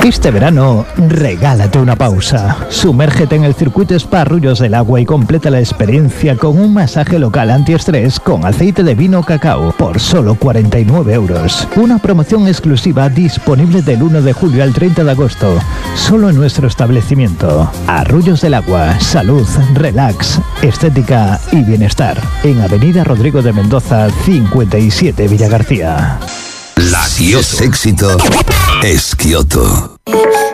Este verano, regálate una pausa. Sumérgete en el circuito Spa Arroyos del Agua y completa la experiencia con un masaje local antiestrés con aceite de vino cacao por solo 49 euros. Una promoción exclusiva disponible del 1 de julio al 30 de agosto. Solo en nuestro establecimiento. Arroyos del Agua. Salud, relax, estética y bienestar. En Avenida Rodrigo de Mendoza, 57 Villagarcía. Si es éxito, es Kioto.